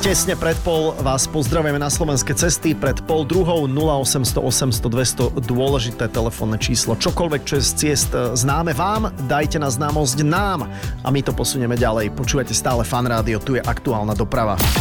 Tesne pred pol vás pozdravujeme na Slovenské cesty, pred pol druhou 0800 800 200 dôležité telefónne číslo. Čokoľvek, čo je z ciest známe vám, dajte na známosť nám a my to posunieme ďalej. Počúvate stále Fan Rádio, tu je aktuálna doprava.